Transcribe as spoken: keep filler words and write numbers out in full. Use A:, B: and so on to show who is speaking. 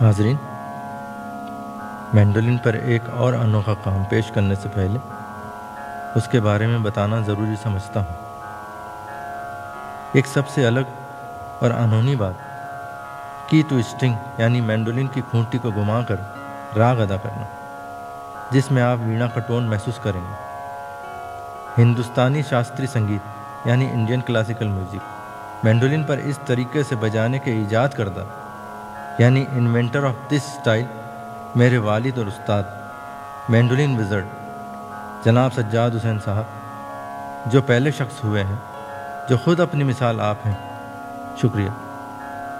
A: हाज़रीन, mandolin पर एक और अनोखा काम पेश करने से पहले उसके बारे में बताना ज़रूरी समझता हूँ। एक सबसे अलग और अनहोनी बात की ट्विस्टिंग यानी मैंडोलिन की खूंटी को घुमाकर राग अदा करना, जिसमें आप वीणा का टोन महसूस करेंगे। हिंदुस्तानी शास्त्रीय संगीत यानी इंडियन क्लासिकल म्यूजिक मैंडोलिन पर इस तरीके से बजाने के ईजाद करदा यानी इन्वेंटर ऑफ दिस स्टाइल मेरे वालिद और उस्ताद मैंडोलिन विज़र्ड जनाब सज्जाद हुसैन साहब, जो पहले शख्स हुए हैं जो खुद अपनी मिसाल आप हैं। शुक्रिया।